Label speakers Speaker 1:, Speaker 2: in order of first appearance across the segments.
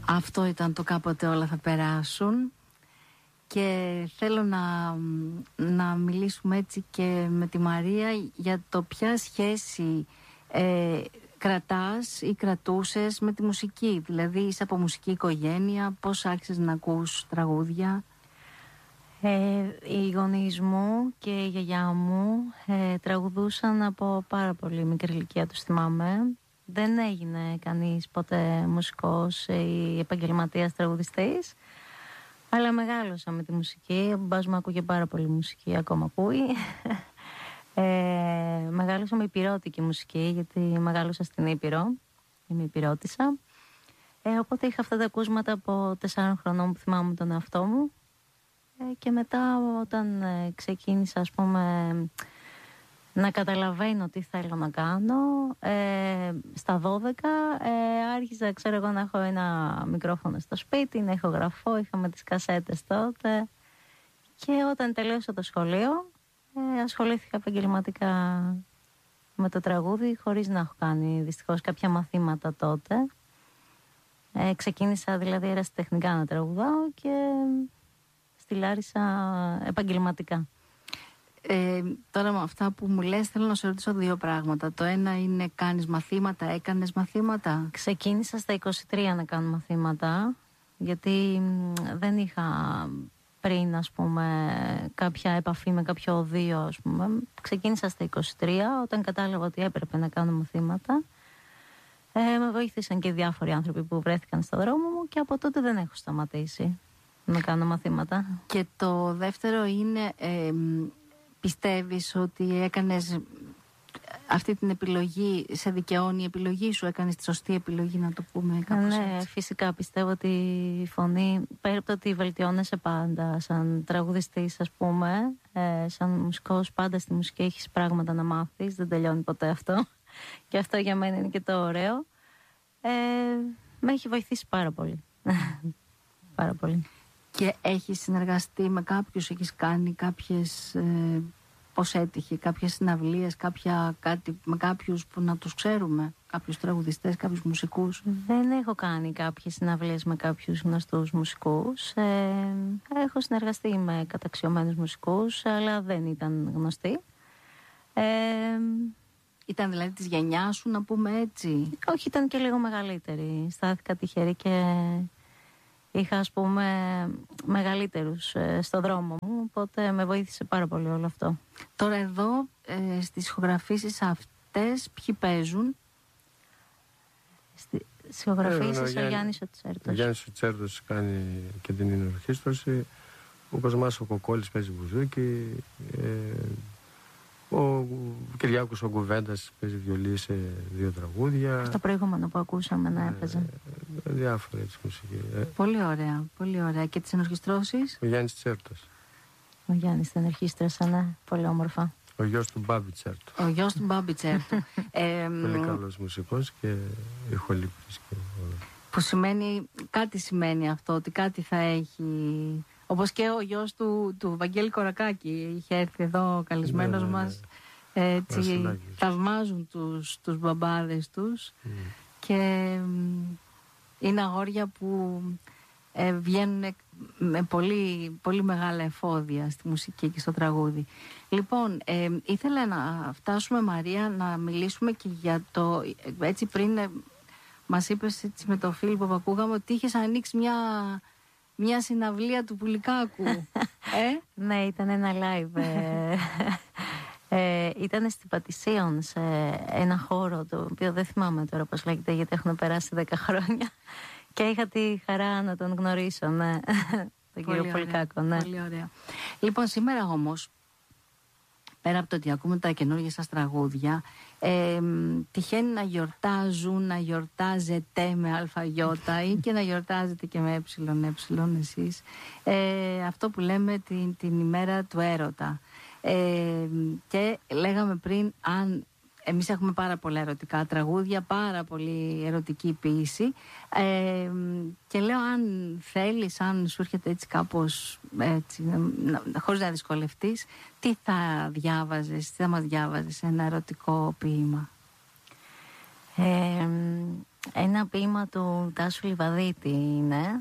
Speaker 1: Αυτό ήταν το κάποτε όλα θα περάσουν. Και θέλω να μιλήσουμε έτσι και με τη Μαρία για το ποια σχέση κρατάς ή κρατούσες με τη μουσική. Δηλαδή είσαι από μουσική οικογένεια, πώς άρχισες να ακούς τραγούδια?
Speaker 2: Οι γονείς μου και η γιαγιά μου τραγουδούσαν από πάρα πολύ μικρή ηλικία, τους θυμάμαι. Δεν έγινε κανείς ποτέ μουσικός ή επαγγελματίας τραγουδιστής, αλλά μεγάλωσα με τη μουσική. Ο μπαμπάς μου ακούγε πάρα πολύ μουσική, ακόμα ακούει. Μεγάλωσα με υπηρώτικη μουσική, γιατί μεγάλωσα στην Ήπειρο. Είμαι υπηρώτησα. Οπότε είχα αυτά τα ακούσματα από 4 χρονών που θυμάμαι τον εαυτό μου. Και μετά όταν ξεκίνησα, ας πούμε, να καταλαβαίνω τι θέλω να κάνω, στα 12 άρχισα, ξέρω εγώ, να έχω ένα μικρόφωνο στο σπίτι, να ηχογραφώ, είχαμε τις κασέτες τότε. Και όταν τελείωσα το σχολείο, ασχολήθηκα επαγγελματικά με το τραγούδι, χωρίς να έχω κάνει δυστυχώς κάποια μαθήματα τότε. Ξεκίνησα δηλαδή ερασιτεχνικά να τραγουδάω και στη Λάρισα επαγγελματικά.
Speaker 1: Τώρα με αυτά που μου λες θέλω να σε ρωτήσω 2 πράγματα. Το ένα είναι κάνεις μαθήματα, έκανες μαθήματα?
Speaker 2: Ξεκίνησα στα 23 να κάνω μαθήματα, γιατί δεν είχα πριν, ας πούμε, κάποια επαφή με κάποιο οδείο, ας πούμε. Ξεκίνησα στα 23 όταν κατάλαβα ότι έπρεπε να κάνω μαθήματα. Με βοήθησαν και διάφοροι άνθρωποι που βρέθηκαν στο δρόμο μου και από τότε δεν έχω σταματήσει να κάνω μαθήματα. Και
Speaker 1: το δεύτερο είναι, πιστεύεις ότι έκανες αυτή την επιλογή, σε δικαιώνει η επιλογή σου, έκανες τη σωστή επιλογή, να το πούμε κάπως έτσι?
Speaker 2: Ναι, φυσικά πιστεύω ότι η φωνή, πέρα από το ότι βελτιώνεσαι πάντα σαν τραγουδιστής, ας πούμε, σαν μουσικός, πάντα στη μουσική έχεις πράγματα να μάθεις, δεν τελειώνει ποτέ αυτό. Και αυτό για μένα είναι και το ωραίο. Με έχει βοηθήσει πάρα πολύ. Πάρα πολύ.
Speaker 1: Και έχεις συνεργαστεί με κάποιους, έχεις κάνει κάποιες, πώς έτυχε, κάποιες συναυλίες, κάτι με κάποιους που να τους ξέρουμε, κάποιους τραγουδιστές, κάποιους μουσικούς?
Speaker 2: Δεν έχω κάνει κάποιες συναυλίες με κάποιους γνωστούς μουσικούς. Έχω συνεργαστεί με καταξιωμένους μουσικούς, αλλά δεν ήταν γνωστοί.
Speaker 1: Ήταν δηλαδή της γενιάς σου, να πούμε έτσι?
Speaker 2: Όχι, ήταν και λίγο μεγαλύτερη. Στάθηκα τυχερή και είχα, ας πούμε, μεγαλύτερους στο δρόμο μου, οπότε με βοήθησε πάρα πολύ όλο αυτό.
Speaker 1: Τώρα εδώ στις ηχογραφήσεις αυτές ποιοι παίζουν?
Speaker 2: Στις ηχογραφήσεις ο Γιάννης ο Τσέρτος.
Speaker 3: Ο Γιάννης ο Τσέρτος κάνει και την ενορχήστρωση. Ο Κοσμάς ο Κοκόλης παίζει μπουζούκι. Ο Κυριάκος ο Κουβέντας παίζει βιολί σε 2 τραγούδια.
Speaker 2: Στο προηγούμενο που ακούσαμε να έπαιζε.
Speaker 3: Διάφορα έτσι μουσική.
Speaker 1: Πολύ ωραία, πολύ ωραία. Και τις ενορχιστρώσεις?
Speaker 3: Ο Γιάννης Τσέρτος.
Speaker 2: Ο Γιάννης την ενορχίστρωσε, ναι, πολύ όμορφα.
Speaker 3: Ο γιος του Μπάμπη Τσέρτου.
Speaker 1: Ο γιος του Μπάμπη Τσέρτου.
Speaker 3: Πολύ καλός μουσικός και ηχολήπτης.
Speaker 1: Που σημαίνει αυτό, ότι κάτι θα έχει. Όπως και ο γιος του Βαγγέλη Κορακάκη είχε έρθει εδώ καλεσμένος μας. Έτσι θαυμάζουν τους μπαμπάδες τους και είναι αγόρια που βγαίνουν με πολύ, πολύ μεγάλα εφόδια στη μουσική και στο τραγούδι. Λοιπόν, ήθελα να φτάσουμε, Μαρία, να μιλήσουμε και για το, έτσι πριν μας είπες έτσι με τον Φίλιππο που ακούγαμε, ότι είχες ανοίξει μια συναυλία του Πουλικάκου.
Speaker 2: Ναι, ήταν ένα live. Ήταν στην Πατησίων, σε ένα χώρο το οποίο δεν θυμάμαι τώρα πώς λέγεται, γιατί έχουν περάσει 10 χρόνια και είχα τη χαρά να τον γνωρίσω, ναι, τον κύριο Πουλικάκο, ναι.
Speaker 1: Πολύ ωραία. Λοιπόν, σήμερα όμως, πέρα από το ότι ακούμε τα καινούργια σας τραγούδια, τυχαίνει να γιορτάζουν, να γιορτάζετε με αλφαγιώτα ή και να γιορτάζετε και με εψιλον εσείς, αυτό που λέμε την ημέρα του έρωτα. Και λέγαμε πριν, αν εμείς έχουμε πάρα πολλά ερωτικά τραγούδια, πάρα πολύ ερωτική ποίηση, και λέω, αν θέλεις, αν σου έρχεται έτσι κάπως έτσι, χωρίς να δυσκολευτείς, τι θα διάβαζες, τι θα μας διάβαζες, ένα ερωτικό ποίημα?
Speaker 2: Ένα ποίημα του Τάσου Λιβαδίτη είναι.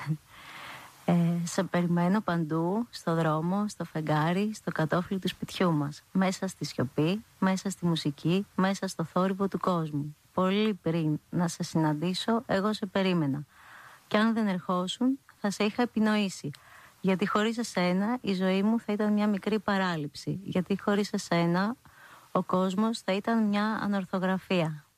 Speaker 2: Σε περιμένω παντού, στο δρόμο, στο φεγγάρι, στο κατόφλι του σπιτιού μας. Μέσα στη σιωπή, μέσα στη μουσική, μέσα στο θόρυβο του κόσμου. Πολύ πριν να σε συναντήσω, εγώ σε περίμενα. Κι αν δεν ερχόσουν, θα σε είχα επινοήσει. Γιατί χωρίς εσένα η ζωή μου θα ήταν μια μικρή παράληψη. Γιατί χωρίς εσένα ο κόσμος θα ήταν μια ανορθογραφία.